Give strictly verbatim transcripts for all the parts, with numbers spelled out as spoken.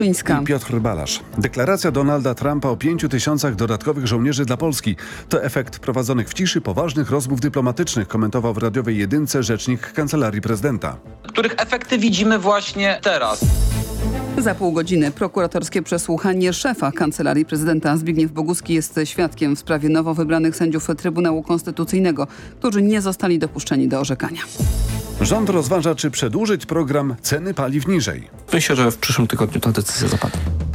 I Piotr Balasz. Deklaracja Donalda Trumpa o pięciu tysiącach dodatkowych żołnierzy dla Polski to efekt prowadzonych w ciszy poważnych rozmów dyplomatycznych, komentował w radiowej jedynce rzecznik Kancelarii Prezydenta. Których efekty widzimy właśnie teraz. Za pół godziny prokuratorskie przesłuchanie szefa Kancelarii Prezydenta. Zbigniew Bogucki jest świadkiem w sprawie nowo wybranych sędziów Trybunału Konstytucyjnego, którzy nie zostali dopuszczeni do orzekania. Rząd rozważa, czy przedłużyć program ceny paliw niżej. Myślę, że w przyszłym tygodniu ta decyzja zapadnie.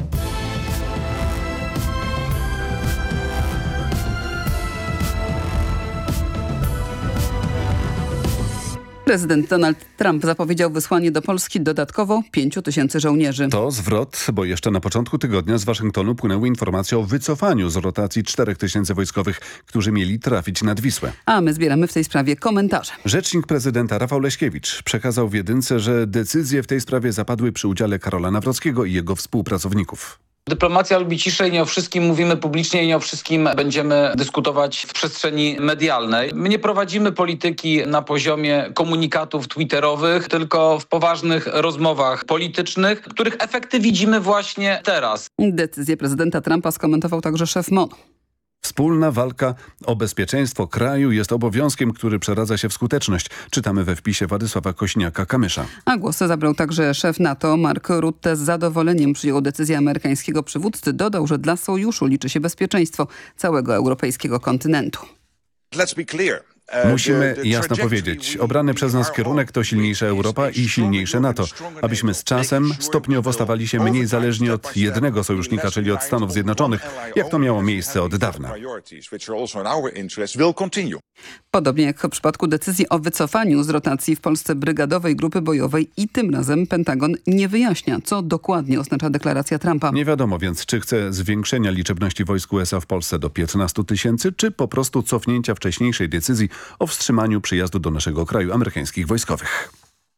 Prezydent Donald Trump zapowiedział wysłanie do Polski dodatkowo pięciu tysięcy żołnierzy. To zwrot, bo jeszcze na początku tygodnia z Waszyngtonu płynęły informacje o wycofaniu z rotacji czterech tysięcy wojskowych, którzy mieli trafić nad Wisłę. A my zbieramy w tej sprawie komentarze. Rzecznik prezydenta Rafał Leśkiewicz przekazał w jedynce, że decyzje w tej sprawie zapadły przy udziale Karola Nawrockiego i jego współpracowników. Dyplomacja lubi ciszej, nie o wszystkim mówimy publicznie i nie o wszystkim będziemy dyskutować w przestrzeni medialnej. My nie prowadzimy polityki na poziomie komunikatów twitterowych, tylko w poważnych rozmowach politycznych, których efekty widzimy właśnie teraz. Decyzję prezydenta Trumpa skomentował także szef M O N. Wspólna walka o bezpieczeństwo kraju jest obowiązkiem, który przeradza się w skuteczność. Czytamy we wpisie Władysława Kośniaka-Kamysza. A głos zabrał także szef NATO Mark Rutte. Z zadowoleniem przyjął decyzję amerykańskiego przywódcy. Dodał, że dla sojuszu liczy się bezpieczeństwo całego europejskiego kontynentu. Let's be clear. Musimy jasno powiedzieć, obrany przez nas kierunek to silniejsza Europa i silniejsze NATO, abyśmy z czasem stopniowo stawali się mniej zależni od jednego sojusznika, czyli od Stanów Zjednoczonych, jak to miało miejsce od dawna. Podobnie jak w przypadku decyzji o wycofaniu z rotacji w Polsce brygadowej grupy bojowej i tym razem Pentagon nie wyjaśnia, co dokładnie oznacza deklaracja Trumpa. Nie wiadomo więc, czy chce zwiększenia liczebności wojsk U S A w Polsce do piętnastu tysięcy, czy po prostu cofnięcia wcześniejszej decyzji o wstrzymaniu przyjazdu do naszego kraju amerykańskich wojskowych.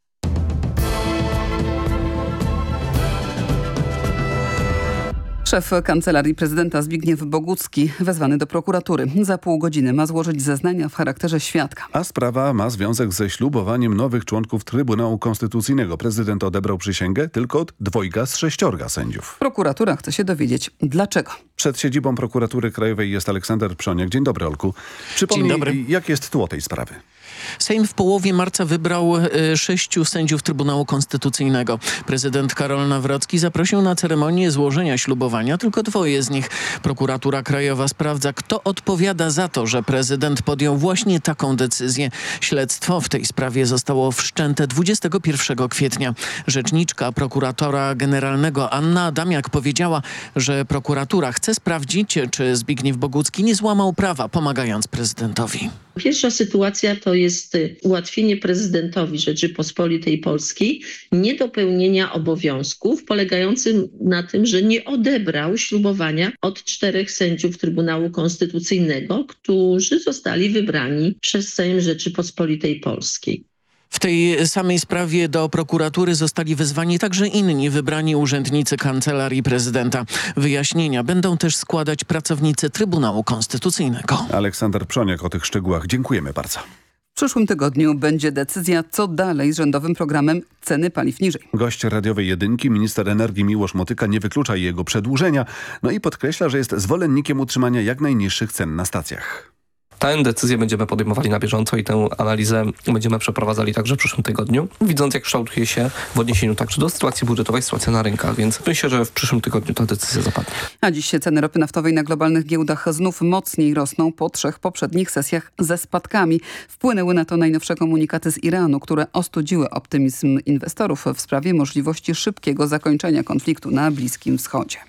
Szef Kancelarii Prezydenta Zbigniew Bogucki wezwany do prokuratury. Za pół godziny ma złożyć zeznania w charakterze świadka. A sprawa ma związek ze ślubowaniem nowych członków Trybunału Konstytucyjnego. Prezydent odebrał przysięgę tylko od dwojga z sześciorga sędziów. Prokuratura chce się dowiedzieć dlaczego. Przed siedzibą Prokuratury Krajowej jest Aleksander Przoniak. Dzień dobry, Olku. Przypomnij, Dzień dobry. Jak jest tło tej sprawy? Sejm w połowie marca wybrał y, sześciu sędziów Trybunału Konstytucyjnego. Prezydent Karol Nawrocki zaprosił na ceremonię złożenia ślubowania tylko dwoje z nich. Prokuratura Krajowa sprawdza, kto odpowiada za to, że prezydent podjął właśnie taką decyzję. Śledztwo w tej sprawie zostało wszczęte dwudziestego pierwszego kwietnia. Rzeczniczka prokuratora generalnego Anna Adamiak powiedziała, że prokuratura chce sprawdzić, czy Zbigniew Bogucki nie złamał prawa, pomagając prezydentowi. Pierwsza sytuacja to jest ułatwienie prezydentowi Rzeczypospolitej Polskiej niedopełnienia obowiązków polegającym na tym, że nie odebrał ślubowania od czterech sędziów Trybunału Konstytucyjnego, którzy zostali wybrani przez Sejm Rzeczypospolitej Polskiej. W tej samej sprawie do prokuratury zostali wezwani także inni wybrani urzędnicy Kancelarii Prezydenta. Wyjaśnienia będą też składać pracownicy Trybunału Konstytucyjnego. Aleksander Przoniak o tych szczegółach. Dziękujemy bardzo. W przyszłym tygodniu będzie decyzja, co dalej z rządowym programem ceny paliw niżej. Gość radiowej jedynki, minister energii Miłosz Motyka, nie wyklucza jego przedłużenia, no i podkreśla, że jest zwolennikiem utrzymania jak najniższych cen na stacjach. Tę decyzję będziemy podejmowali na bieżąco i tę analizę będziemy przeprowadzali także w przyszłym tygodniu, widząc jak kształtuje się w odniesieniu także do sytuacji budżetowej, sytuacja na rynkach, więc myślę, że w przyszłym tygodniu ta decyzja zapadnie. A dziś ceny ropy naftowej na globalnych giełdach znów mocniej rosną po trzech poprzednich sesjach ze spadkami. Wpłynęły na to najnowsze komunikaty z Iranu, które ostudziły optymizm inwestorów w sprawie możliwości szybkiego zakończenia konfliktu na Bliskim Wschodzie.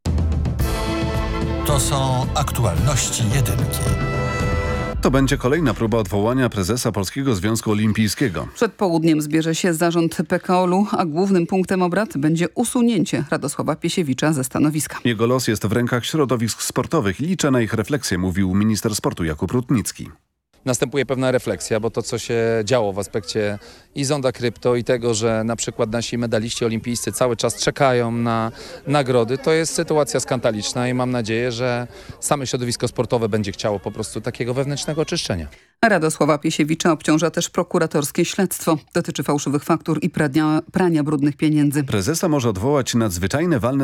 To są aktualności jedynki. To będzie kolejna próba odwołania prezesa Polskiego Związku Olimpijskiego. Przed południem zbierze się zarząd P K O L-u, a głównym punktem obrad będzie usunięcie Radosława Piesiewicza ze stanowiska. Jego los jest w rękach środowisk sportowych i liczę na ich refleksję, mówił minister sportu Jakub Rutnicki. następuje pewna refleksja, bo to, co się działo w aspekcie i zonda krypto i tego, że na przykład nasi medaliści olimpijscy cały czas czekają na nagrody, to jest sytuacja skandaliczna i mam nadzieję, że same środowisko sportowe będzie chciało po prostu takiego wewnętrznego oczyszczenia. Radosława Piesiewicza obciąża też prokuratorskie śledztwo. Dotyczy fałszywych faktur i prania, prania brudnych pieniędzy. Prezesa może odwołać nadzwyczajne walne